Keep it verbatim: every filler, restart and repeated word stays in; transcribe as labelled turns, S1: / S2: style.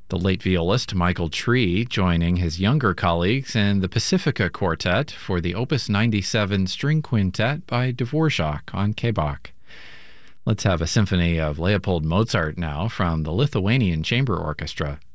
S1: The late violist Michael Tree joining his younger colleagues in the Pacifica Quartet for the Opus ninety-seven String Quintet by Dvorak on K B O C. Let's have a symphony of Leopold Mozart now from the Lithuanian Chamber Orchestra.